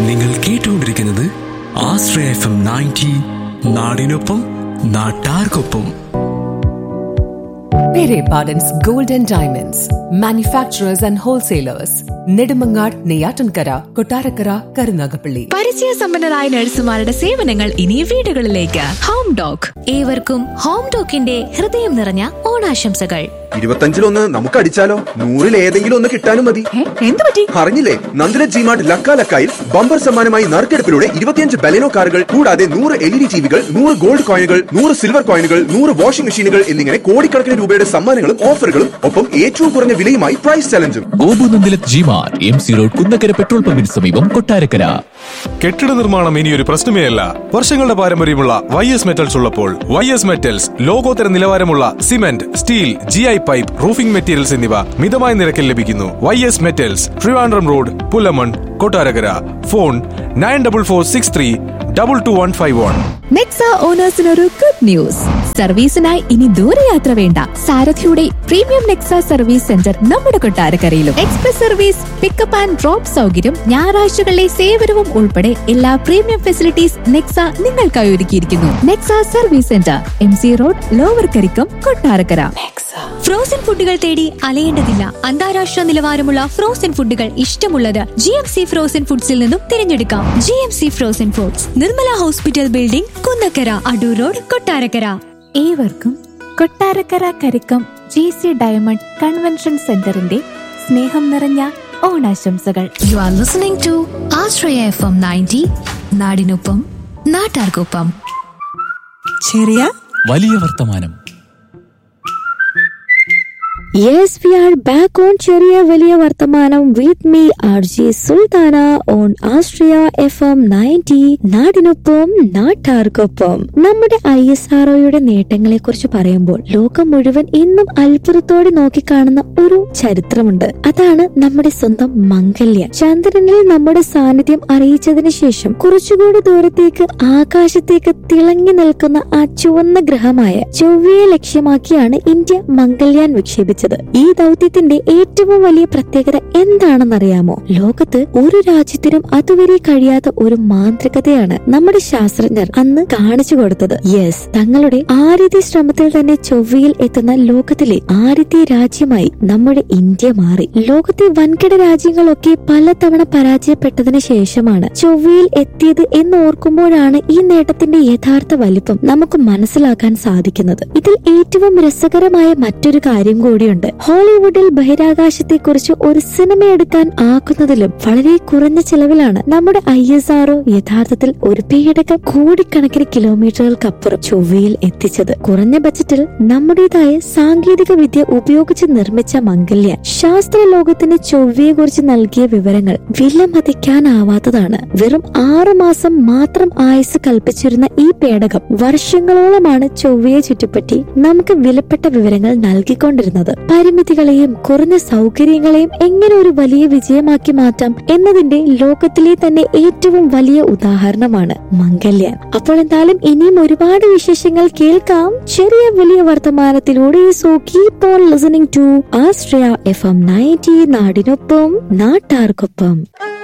നിങ്ങൾ കേട്ടുകൊണ്ടിരിക്കുന്നത് ആശ്രയ FM 90, നാടിനൊപ്പം നാട്ടാർക്കൊപ്പം. Pere Pardon's Gold and Diamonds, manufacturers and wholesalers, Nedumangad, Neyyattinkara, Kottarakkara, Karunagappally. പരിചയസമ്പന്നരായ നഴ്സുമാരുടെ സേവനങ്ങൾ ഇനി വീടുകളിലേക്ക്. ഹോം ഡോക്. ഏവർക്കും ഹോം ഡോക്കിന്റെ ഹൃദയം നിറഞ്ഞ ഓണാശംസകൾ. 25-1 നമുക്ക് അടിച്ചാലോ? 100-ൽ ഏതെങ്കിലും ഒന്ന് കിട്ടാനും മതി. എന്ത് പറ്റി? അറിഞ്ഞില്ലേ? നന്ദിന ജിമാർട്ട് ലക്കാലക്കായിൽ ബമ്പർ സമ്മാനമായി നറുക്കെടുപ്പിലൂടെ 25 ബലെനോ കാറുകൾ കൂടാതെ 100 LED ടിവികൾ, 100 ഗോൾഡ് കോയിനുകൾ, 100 സിൽവർ കോയിനുകൾ, 100 വാഷിംഗ് മെഷീനുകൾ എന്നിങ്ങനെ കോടിക്കണക്കിന് രൂപയുടെ സമ്മാനങ്ങളും ഓഫറുകളും ഒപ്പം ഏറ്റവും കുറഞ്ഞ വിലയുമായി price ചലഞ്ചും. ഗോപുനന്ദില G-Mart, MC road, Kunnakkara petrol പമ്പിന് സമീപം, കൊട്ടാരക്കര. കെട്ടിട നിർമ്മാണം ഇനിയൊരു പ്രശ്നമേ അല്ല. വർഷങ്ങളുടെ പാരമ്പര്യമുള്ള YS മെറ്റൽസ് ഉള്ളപ്പോൾ YS മെറ്റൽസ് ലോകോത്തര നിലവാരമുള്ള cement, steel, GI pipe, roofing materials എന്നിവ മിതമായ നിരക്കിൽ ലഭിക്കുന്നു. YS metals, Trivandrum road, Pulamon, Kottarakkara. Phone 9446322151. Nexa ഓണേഴ്സിനൊരു good news. സർവീസിനായി ഇനി ദൂരയാത്ര വേണ്ട. സാരഥിയുടെ പ്രീമിയം നെക്സ സർവീസ് സെന്റർ നമ്മുടെ കൊട്ടാരക്കരയിലും. Express service, pickup and drop സൗകര്യം, ഞായറാഴ്ചകളിലെ സേവനവും ഉൾപ്പെടെ എല്ലാ പ്രീമിയം ഫെസിലിറ്റീസ് നെക്സ നിങ്ങൾക്കായി ഒരുക്കിയിരിക്കുന്നു. Nexa service centre, MC road, lower Karikkam, Kottarakkara. Frozen ഫുഡുകൾ തേടി അലയേണ്ടതില്ല. അന്താരാഷ്ട്ര നിലവാരമുള്ള ഫ്രോസൺ ഫുഡുകൾ ഇഷ്ടമുള്ളത് GMC ഫ്രോസൺ ഫുഡ്സിൽ നിന്നും തിരഞ്ഞെടുക്കാം. GMC frozen foods, Nirmala hospital building, Kunnakkara, Adoor road, Kottarakkara. ഏവർക്കും Kottarakkara Karikkam GC diamond convention സെന്ററിന്റെ സ്നേഹം നിറഞ്ഞ ഓണാശംസകൾ. You are listening to Ashraya FM 90, നാടിനൊപ്പം നാട്ടാർക്കൊപ്പം. ചെറിയ വലിയ വർത്തമാനം. Yes, we are back on ചെറിയ വലിയ വർത്തമാനം with me RJ Sultana on Astraya FM 90, നാടിനൊപ്പം നാട്ടാർക്കൊപ്പം. നമ്മുടെ ISROയുടെ നേട്ടങ്ങളെ കുറിച്ച് പറയുമ്പോൾ ലോകം മുഴുവൻ ഇന്നും അത്ഭുതത്തോടെ നോക്കിക്കാണുന്ന ഒരു ചരിത്രമുണ്ട്. അതാണ് നമ്മുടെ സ്വന്തം മംഗല്യ. ചന്ദ്രനിൽ നമ്മുടെ സാന്നിധ്യം അറിയിച്ചതിന് ശേഷം കുറച്ചുകൂടി ദൂരത്തേക്ക് ആകാശത്തേക്ക് തിളങ്ങി നിൽക്കുന്ന ആ ചുവന്ന ഗ്രഹമായ ചൊവ്വയെ ലക്ഷ്യമാക്കിയാണ് ഇന്ത്യ മംഗൾയാൻ വിക്ഷേപിച്ചത്. ഈ ദൗത്യത്തിന്റെ ഏറ്റവും വലിയ പ്രത്യേകത എന്താണെന്നറിയാമോ? ലോകത്ത് ഒരു രാജ്യത്തിനും അതുവരെ കഴിയാത്ത ഒരു മാന്ത്രികതയാണ് നമ്മുടെ ശാസ്ത്രജ്ഞർ അന്ന് കാണിച്ചു കൊടുത്തത്. യെസ്, തങ്ങളുടെ ആദ്യത്തെ ശ്രമത്തിൽ തന്നെ ചൊവ്വയിൽ എത്തുന്ന ലോകത്തിലെ ആദ്യത്തെ രാജ്യമായി നമ്മുടെ ഇന്ത്യ മാറി. ലോകത്തെ വൻകിട രാജ്യങ്ങളൊക്കെ പലതവണ പരാജയപ്പെട്ടതിന് ശേഷമാണ് ചൊവ്വയിൽ എത്തിയത് എന്ന് ഓർക്കുമ്പോഴാണ് ഈ നേട്ടത്തിന്റെ യഥാർത്ഥ വലിപ്പം നമുക്ക് മനസ്സിലാക്കാൻ സാധിക്കുന്നത്. ഇതിൽ ഏറ്റവും രസകരമായ മറ്റൊരു കാര്യം കൂടിയുണ്ട്. ഹോളിവുഡിൽ ബഹിരാകാശത്തെ കുറിച്ച് ഒരു സിനിമ എടുക്കാൻ ആക്കുന്നതിലും വളരെ കുറഞ്ഞ ചെലവിലാണ് നമ്മുടെ ISRO യഥാർത്ഥത്തിൽ ഒരു പേടകം കോടിക്കണക്കിന് കിലോമീറ്ററുകൾക്കപ്പുറം ചൊവ്വയിൽ എത്തിച്ചത്. കുറഞ്ഞ ബജറ്റിൽ നമ്മുടേതായ സാങ്കേതിക വിദ്യ ഉപയോഗിച്ച് നിർമ്മിച്ച മംഗല്യാൻ ശാസ്ത്ര ലോകത്തിന് ചൊവ്വയെ കുറിച്ച് നൽകിയ വിവരങ്ങൾ വിലമതിക്കാനാവാത്തതാണ്. വെറും 6 മാസം മാത്രം ആയുസ് കൽപ്പിച്ചിരുന്ന ഈ പേടകം വർഷങ്ങളോളമാണ് ചൊവ്വയെ ചുറ്റിപ്പറ്റി നമുക്ക് വിലപ്പെട്ട വിവരങ്ങൾ നൽകിക്കൊണ്ടിരുന്നത്. പരിമിതികളെയും കുറഞ്ഞ സൗകര്യങ്ങളെയും എങ്ങനെ ഒരു വലിയ വിജയമാക്കി മാറ്റാം എന്നതിന്റെ ലോകത്തിലെ തന്നെ ഏറ്റവും വലിയ ഉദാഹരണമാണ് മംഗല്യാൻ. അപ്പോൾ എന്തായാലും ഇനിയും ഒരുപാട് വിശേഷങ്ങൾ കേൾക്കാം ചെറിയ വലിയ വർത്തമാനത്തിലൂടെ. So keep on listening to Ashraya FM 90, നാടിനൊപ്പം നാട്ടാർക്കൊപ്പം.